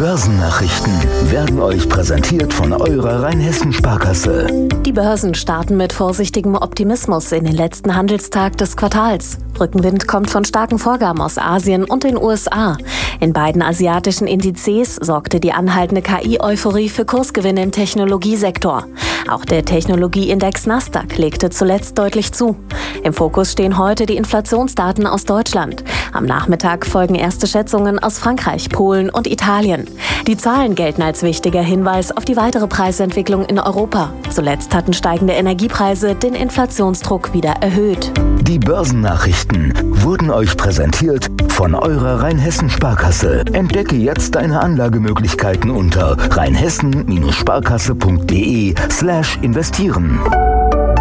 Börsennachrichten werden euch präsentiert von eurer Rheinhessen-Sparkasse. Die Börsen starten mit vorsichtigem Optimismus in den letzten Handelstag des Quartals. Rückenwind kommt von starken Vorgaben aus Asien und den USA. In beiden asiatischen Indizes sorgte die anhaltende KI-Euphorie für Kursgewinne im Technologiesektor. Auch der Technologieindex Nasdaq legte zuletzt deutlich zu. Im Fokus stehen heute die Inflationsdaten aus Deutschland. Am Nachmittag folgen erste Schätzungen aus Frankreich, Polen und Italien. Die Zahlen gelten als wichtiger Hinweis auf die weitere Preisentwicklung in Europa. Zuletzt hatten steigende Energiepreise den Inflationsdruck wieder erhöht. Die Börsennachrichten wurden euch präsentiert von eurer Rheinhessen-Sparkasse. Entdecke jetzt deine Anlagemöglichkeiten unter rheinhessen-sparkasse.de/investieren.